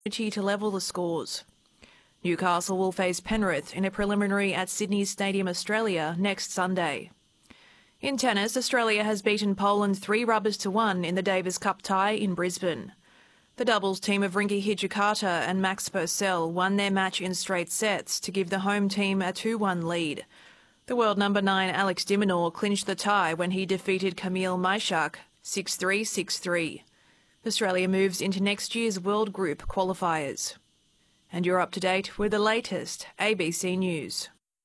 to level the scores. Newcastle will face Penrith in a preliminary at Sydney Stadium, Australia, next Sunday. In tennis, Australia has beaten Poland 3-1 in the Davis Cup tie in Brisbane. The doubles team of Rinky Hijikata and Max Purcell won their match in straight sets to give the home team a 2-1 lead. The world number 9 Alex de Minaur clinched the tie when he defeated Kamil Majchak 6-3, 6-3. Australia moves into next year's World Group qualifiers. And you're up to date with the latest ABC News.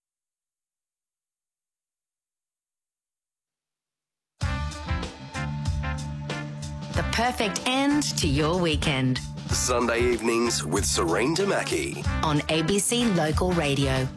The perfect end to your weekend. Sunday evenings with Serene Damaki on ABC Local Radio.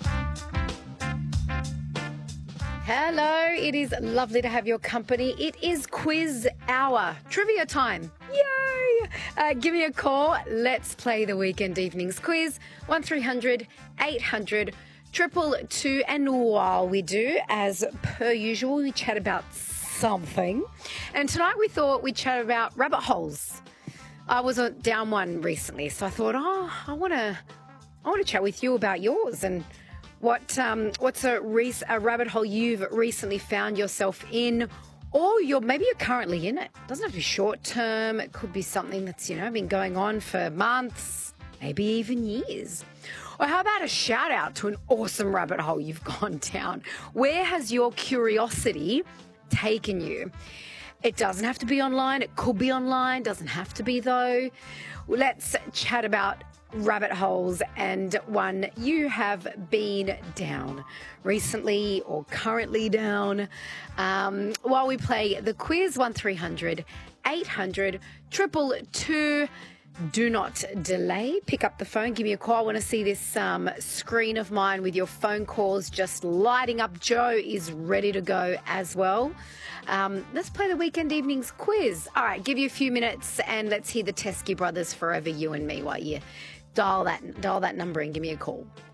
Hello, it is lovely to have your company. It is quiz hour, trivia time. Yay! Give me a call. Let's play the weekend evenings quiz. 1300 800 222. And while we do, as per usual, we chat about something. And tonight we thought we'd chat about rabbit holes. I was down one recently, so I thought, I want to chat with you about yours and what's a rabbit hole you've recently found yourself in, or maybe you're currently in it. It doesn't have to be short term. It could be something that's been going on for months, maybe even years. Or how about a shout out to an awesome rabbit hole you've gone down? Where has your curiosity taken you? It doesn't have to be online. It could be online. Doesn't have to be, though. Let's chat about rabbit holes and one you have been down recently or currently down. While we play the quiz, 1300 800 222. Do not delay. Pick up the phone. Give me a call. I want to see this screen of mine with your phone calls just lighting up. Joe is ready to go as well. Let's play the weekend evenings quiz. All right, give you a few minutes and let's hear the Teskey Brothers, Forever You and Me, while you dial that number and give me a call.